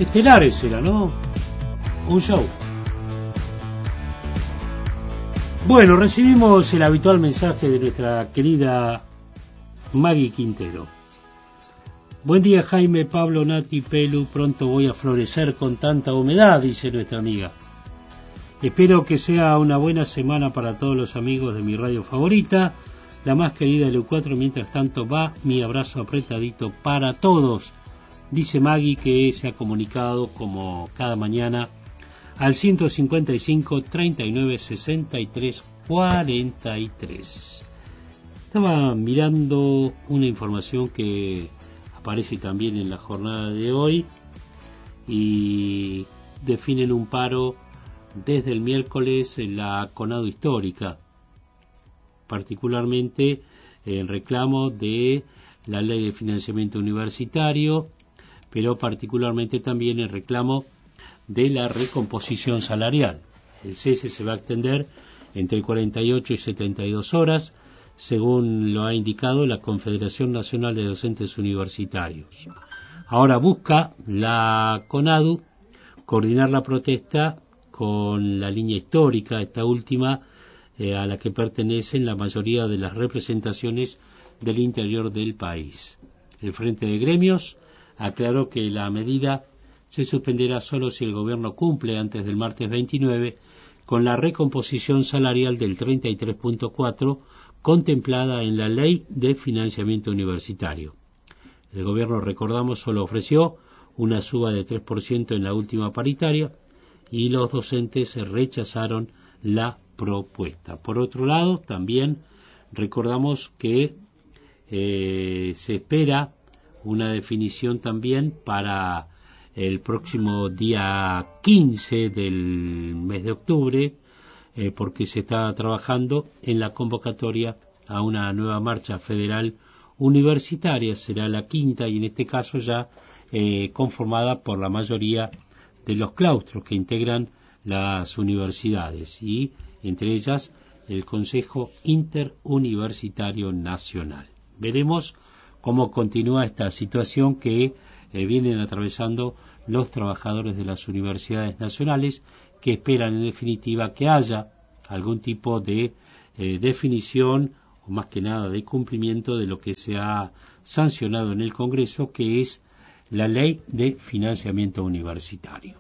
Estelares era, ¿no? Un show. Bueno, recibimos el habitual mensaje de nuestra querida Maggie Quintero. Buen día, Jaime, Pablo, Nati, Pelu, pronto voy a florecer con tanta humedad, dice nuestra amiga. Espero que sea una buena semana para todos los amigos de mi radio favorita, la más querida del U4. Mientras tanto, va mi abrazo apretadito para todos, dice Maggie, que se ha comunicado como cada mañana al 155 39 63 43. Estaba mirando una información que aparece también en la jornada de hoy y definen un paro desde el miércoles en la CONADU histórica, particularmente en reclamo de la ley de financiamiento universitario, pero particularmente también en reclamo de la recomposición salarial. El cese se va a extender entre 48 y 72 horas, según lo ha indicado la Confederación Nacional de Docentes Universitarios. Ahora busca la CONADU coordinar la protesta con la línea histórica, esta última, a la que pertenecen la mayoría de las representaciones del interior del país. El Frente de Gremios aclaró que la medida se suspenderá solo si el gobierno cumple antes del martes 29 con la recomposición salarial del 33.4 contemplada en la Ley de Financiamiento Universitario. El gobierno, recordamos, solo ofreció una suba de 3% en la última paritaria y los docentes rechazaron la propuesta. Por otro lado, también recordamos que se espera una definición también para el próximo día 15 del mes de octubre, porque se está trabajando en la convocatoria a una nueva marcha federal universitaria. Será la quinta y en este caso ya conformada por la mayoría de los claustros que integran las universidades y entre ellas el Consejo Interuniversitario Nacional. Veremos cómo continúa esta situación que vienen atravesando los trabajadores de las universidades nacionales, que esperan en definitiva que haya algún tipo de definición o más que nada de cumplimiento de lo que se ha sancionado en el Congreso, que es la Ley de Financiamiento Universitario.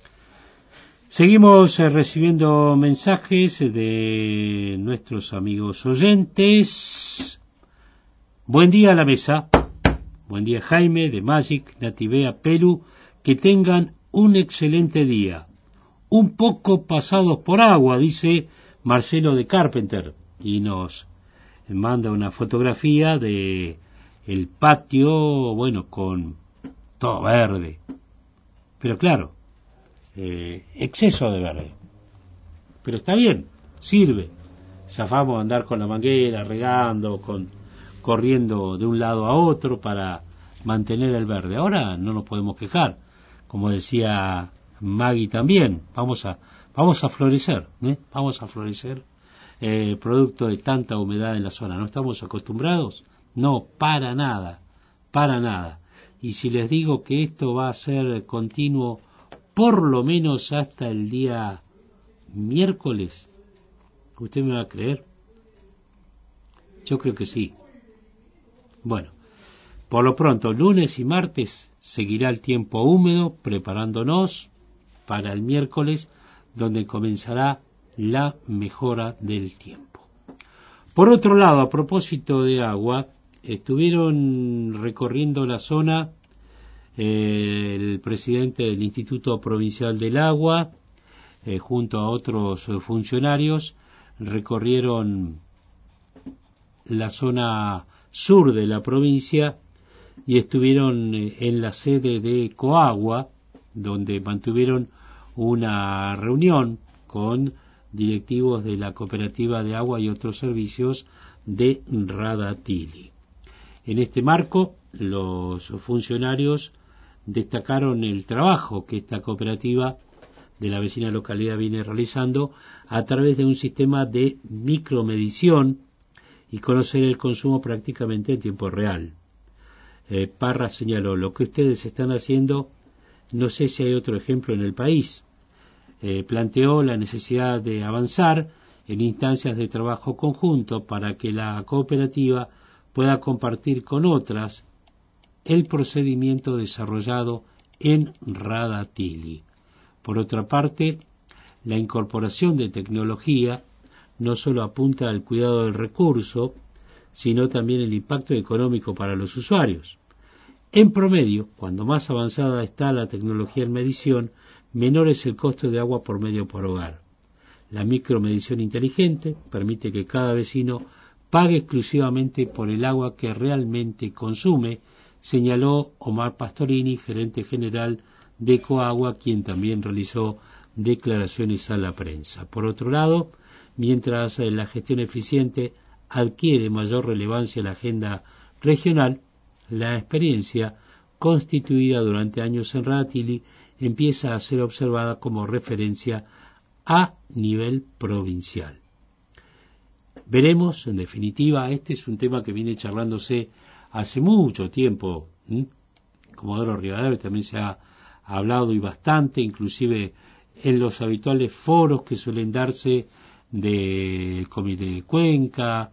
Seguimos recibiendo mensajes de nuestros amigos oyentes. Buen día a la mesa. Buen día, Jaime, de Magic, Nativea, Pelu. Que tengan un excelente día. Un poco pasados por agua, dice Marcelo de Carpenter. Y nos manda una fotografía de el patio, bueno, con todo verde. Pero claro, exceso de verde. Pero está bien, sirve. Zafamos a andar con la manguera, regando, corriendo de un lado a otro para mantener el verde. Ahora no nos podemos quejar. Como decía Maggie también, vamos a florecer, vamos a florecer producto de tanta humedad en la zona. ¿No estamos acostumbrados? No, para nada. Y si les digo que esto va a ser continuo por lo menos hasta el día miércoles, ¿usted me va a creer? Yo creo que sí. Bueno, por lo pronto, lunes y martes seguirá el tiempo húmedo, preparándonos para el miércoles, donde comenzará la mejora del tiempo. Por otro lado, a propósito de agua, estuvieron recorriendo la zona el presidente del Instituto Provincial del Agua, junto a otros funcionarios, recorrieron la zona sur de la provincia y estuvieron en la sede de Coagua, donde mantuvieron una reunión con directivos de la Cooperativa de Agua y otros servicios de Radatili. En este marco, los funcionarios destacaron el trabajo que esta cooperativa de la vecina localidad viene realizando a través de un sistema de micromedición y conocer el consumo prácticamente en tiempo real. Parra señaló: lo que ustedes están haciendo no sé si hay otro ejemplo en el país. Planteó la necesidad de avanzar en instancias de trabajo conjunto para que la cooperativa pueda compartir con otras el procedimiento desarrollado en Radatili. Por otra parte, la incorporación de tecnología no solo apunta al cuidado del recurso, sino también el impacto económico para los usuarios. En promedio, cuando más avanzada está la tecnología en medición, menor es el costo de agua por medio por hogar. La micromedición inteligente permite que cada vecino pague exclusivamente por el agua que realmente consume, señaló Omar Pastorini, gerente general de Ecoagua, quien también realizó declaraciones a la prensa. Por otro lado, mientras la gestión eficiente adquiere mayor relevancia en la agenda regional, la experiencia constituida durante años en Radatili empieza a ser observada como referencia a nivel provincial. Veremos, en definitiva, este es un tema que viene charlándose hace mucho tiempo. Comodoro Rivadavia también se ha hablado y bastante, inclusive en los habituales foros que suelen darse del Comité de Cuenca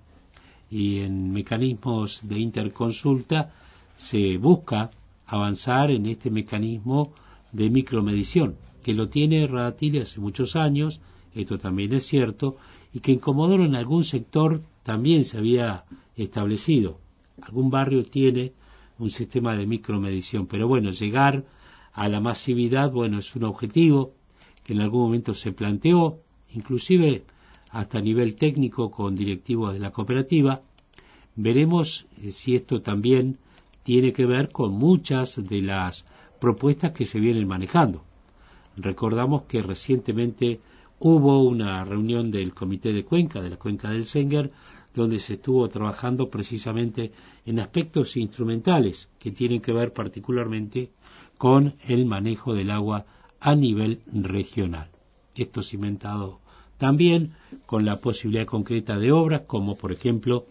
y en mecanismos de interconsulta, se busca avanzar en este mecanismo de micromedición, que lo tiene Radatili hace muchos años, esto también es cierto, y que en Comodoro en algún sector también se había establecido. Algún barrio tiene un sistema de micromedición, pero bueno, llegar a la masividad, bueno, es un objetivo que en algún momento se planteó, inclusive hasta a nivel técnico con directivos de la cooperativa. Veremos si esto también tiene que ver con muchas de las propuestas que se vienen manejando. Recordamos que recientemente hubo una reunión del Comité de Cuenca, de la Cuenca del Senguer, donde se estuvo trabajando precisamente en aspectos instrumentales que tienen que ver particularmente con el manejo del agua a nivel regional. Esto cimentado también con la posibilidad concreta de obras, como por ejemplo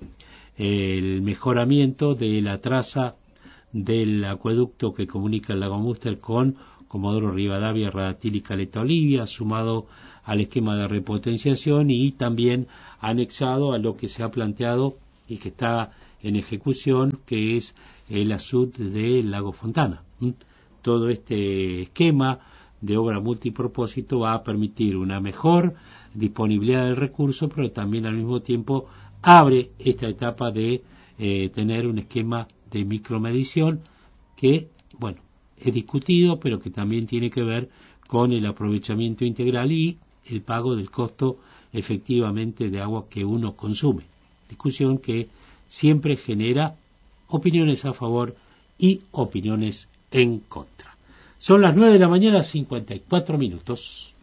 el mejoramiento de la traza del acueducto que comunica el lago Múster con Comodoro Rivadavia, Radatili y Caleta Olivia, sumado al esquema de repotenciación y también anexado a lo que se ha planteado y que está en ejecución, que es el ASUD del lago Fontana. Todo este esquema de obra multipropósito va a permitir una mejor disponibilidad del recurso, pero también al mismo tiempo abre esta etapa de tener un esquema de micromedición que, bueno, es discutido, pero que también tiene que ver con el aprovechamiento integral y el pago del costo efectivamente de agua que uno consume. Discusión que siempre genera opiniones a favor y opiniones en contra. Son las 9 de la mañana, 54 minutos.